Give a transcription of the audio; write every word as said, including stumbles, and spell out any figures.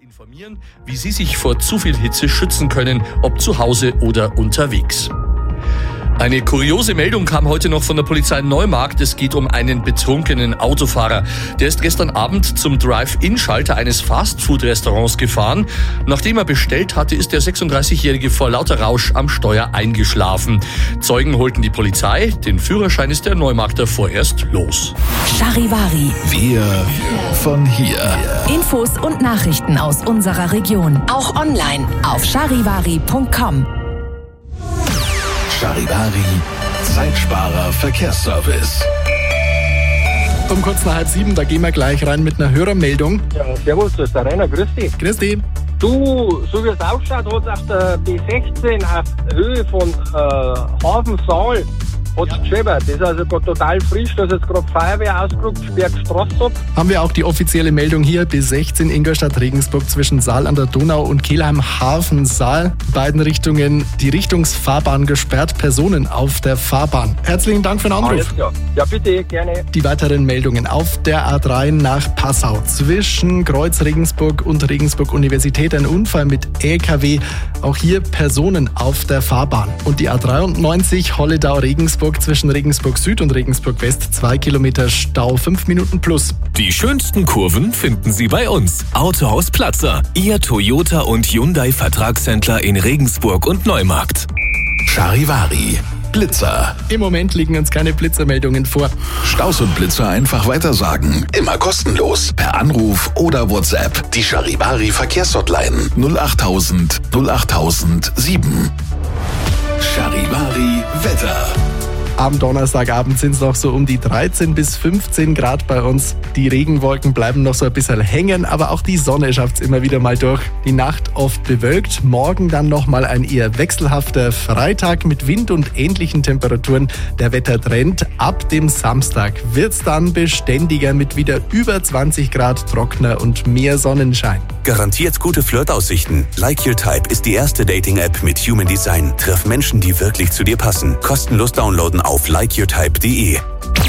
informieren, wie Sie sich vor zu viel Hitze schützen können, ob zu Hause oder unterwegs. Eine kuriose Meldung kam heute noch von der Polizei Neumarkt. Es geht um einen betrunkenen Autofahrer. Der ist gestern Abend zum Drive-In-Schalter eines Fastfood-Restaurants gefahren. Nachdem er bestellt hatte, ist der sechsunddreißigjährige vor lauter Rausch am Steuer eingeschlafen. Zeugen holten die Polizei. Den Führerschein ist der Neumarkter vorerst los. Charivari. Wir von hier. Infos und Nachrichten aus unserer Region. Auch online auf charivari punkt com. Charivari, Zeitsparer Verkehrsservice. Um kurz nach halb sieben, da gehen wir gleich rein mit einer Hörermeldung. Ja, servus, das ist der Rainer, grüß dich. Grüß dich. Du, so wie es ausschaut, hat auf der B sechzehn auf Höhe von äh, Hafensaal hat's gescheppert. Das ist also gerade total frisch, da ist jetzt gerade Feuerwehr ausgerückt, sperrt die Straße ab. Haben wir auch die offizielle Meldung hier, B sechzehn Ingolstadt-Regensburg zwischen Saal an der Donau und Kelheim-Hafen-Saal. Beiden Richtungen die Richtungsfahrbahn gesperrt, Personen auf der Fahrbahn. Herzlichen Dank für den Anruf. Alles klar. Ja, bitte, gerne. Die weiteren Meldungen auf der A drei nach Passau. Zwischen Kreuz Regensburg und Regensburg Universität ein Unfall mit L K W. Auch hier Personen auf der Fahrbahn. Und die A dreiundneunzig Holledau-Regensburg zwischen Regensburg Süd und Regensburg West. Zwei Kilometer Stau, fünf Minuten plus. Die schönsten Kurven finden Sie bei uns. Autohaus Platzer, Ihr Toyota und Hyundai Vertragshändler in Regensburg und Neumarkt. Charivari, Blitzer. Im Moment liegen uns keine Blitzermeldungen vor. Staus und Blitzer einfach weitersagen. Immer kostenlos. Per Anruf oder WhatsApp. Die Charivari Verkehrshotline null achttausend null achttausend sieben. Charivari Wetter. Am Donnerstagabend sind es noch so um die dreizehn bis fünfzehn Grad bei uns. Die Regenwolken bleiben noch so ein bisschen hängen, aber auch die Sonne schafft es immer wieder mal durch. Die Nacht oft bewölkt, morgen dann nochmal ein eher wechselhafter Freitag mit Wind und ähnlichen Temperaturen. Der Wettertrend ab dem Samstag wird es dann beständiger mit wieder über zwanzig Grad, trockener und mehr Sonnenschein. Garantiert gute Flirtaussichten. Like Your Type ist die erste Dating-App mit Human Design. Triff Menschen, die wirklich zu dir passen. Kostenlos downloaden auf like your type punkt de.